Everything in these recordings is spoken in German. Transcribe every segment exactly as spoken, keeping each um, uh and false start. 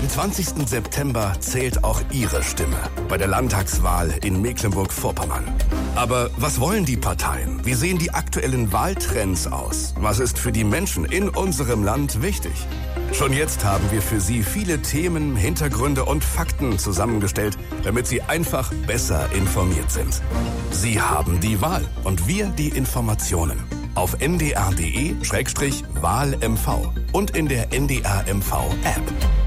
Am zwanzigsten September zählt auch Ihre Stimme bei der Landtagswahl in Mecklenburg-Vorpommern. Aber was wollen die Parteien? Wie sehen die aktuellen Wahltrends aus? Was ist für die Menschen in unserem Land wichtig? Schon jetzt haben wir für Sie viele Themen, Hintergründe und Fakten zusammengestellt, damit Sie einfach besser informiert sind. Sie haben die Wahl und wir die Informationen. Auf n d r punkt d e Schrägstrich Wahl M V und in der N D R M V App.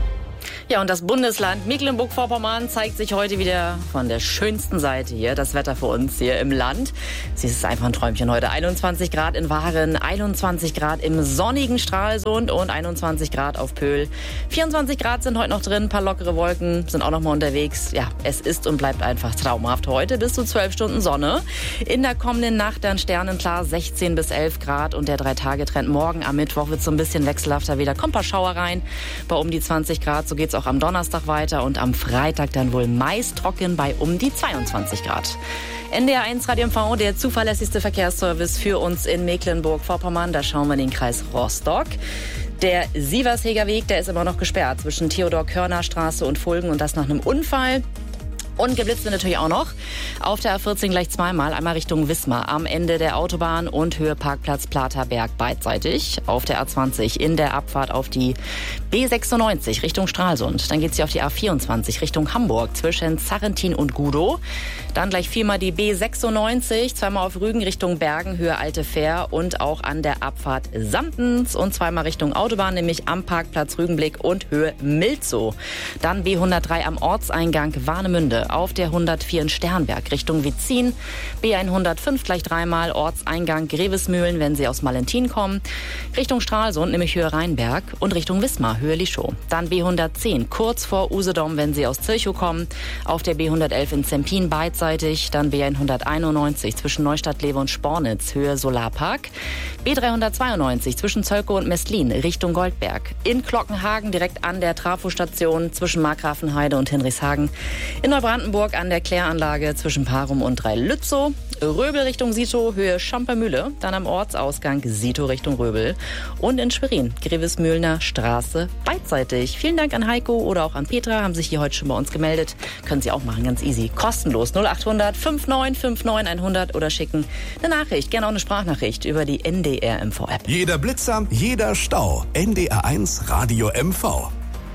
Ja, und das Bundesland Mecklenburg-Vorpommern zeigt sich heute wieder von der schönsten Seite hier. Das Wetter für uns hier im Land. Es ist einfach ein Träumchen heute. einundzwanzig Grad in Waren, einundzwanzig Grad im sonnigen Stralsund und einundzwanzig Grad auf Pöhl. vierundzwanzig Grad sind heute noch drin, ein paar lockere Wolken sind auch noch mal unterwegs. Ja, es ist und bleibt einfach traumhaft heute. Bis zu zwölf Stunden Sonne. In der kommenden Nacht dann sternenklar sechzehn bis elf Grad und der Drei-Tage-Trend morgen am Mittwoch wird so ein bisschen wechselhafter wieder. Kommt ein paar Schauer rein bei um die zwanzig Grad. So geht's auch am Donnerstag weiter und am Freitag dann wohl meist trocken bei um die zweiundzwanzig Grad. N D R eins Radio M V, der zuverlässigste Verkehrsservice für uns in Mecklenburg-Vorpommern. Da schauen wir in den Kreis Rostock. Der Sieversheger Weg, der ist immer noch gesperrt zwischen Theodor-Körner-Straße und Fulgen und das nach einem Unfall. Und geblitzt wird natürlich auch noch auf der A vierzehn gleich zweimal, einmal Richtung Wismar am Ende der Autobahn und Höhe Parkplatz Platerberg beidseitig. Auf der A zwanzig in der Abfahrt auf die B sechsundneunzig Richtung Stralsund. Dann geht sie auf die A vierundzwanzig Richtung Hamburg zwischen Sarrentin und Gudow. Dann gleich viermal die B sechsundneunzig, zweimal auf Rügen Richtung Bergen, Höhe Alte Fähr und auch an der Abfahrt Samtens und zweimal Richtung Autobahn, nämlich am Parkplatz Rügenblick und Höhe Milzow. Dann B hundertdrei am Ortseingang Warnemünde. Auf der hundertvier in Sternberg Richtung Witzin, B hundertfünf gleich dreimal Ortseingang Grevesmühlen, wenn Sie aus Malentin kommen, Richtung Stralsund, nämlich Höhe Rheinberg und Richtung Wismar, Höhe Lischow. Dann B hundertzehn kurz vor Usedom, wenn Sie aus Zirchow kommen, auf der B hundertelf in Zempin beidseitig, dann B hunderteinundneunzig zwischen Neustadt-Lewe und Spornitz, Höhe Solarpark, B dreihundertzweiundneunzig zwischen Zölkow und Mestlin, Richtung Goldberg, in Glockenhagen direkt an der Trafostation zwischen Markgrafenheide und Hinrichshagen, in Neubrandenburg Brandenburg an der Kläranlage zwischen Parum und Dreilützow, Röbel Richtung Sitow, Höhe Schompermühle, dann am Ortsausgang Sitow Richtung Röbel und in Schwerin, Grevesmühlener Straße beidseitig. Vielen Dank an Heiko oder auch an Petra, haben sich hier heute schon bei uns gemeldet. Können Sie auch machen, ganz easy, kostenlos. null achthundert neunundfünfzig neunundfünfzig hundert oder schicken eine Nachricht, gerne auch eine Sprachnachricht über die N D R M V App. Jeder Blitzer, jeder Stau. N D R eins Radio M V.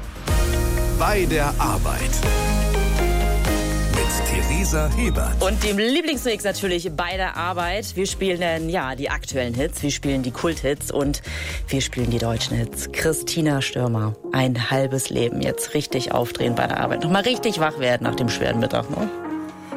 Bei der Arbeit. Theresa Hebert. Und dem Lieblingsmix natürlich bei der Arbeit. Wir spielen dann, ja, die aktuellen Hits, wir spielen die Kulthits und wir spielen die deutschen Hits. Christina Stürmer, ein halbes Leben jetzt richtig aufdrehen bei der Arbeit. Nochmal richtig wach werden nach dem schweren Mittag, ne?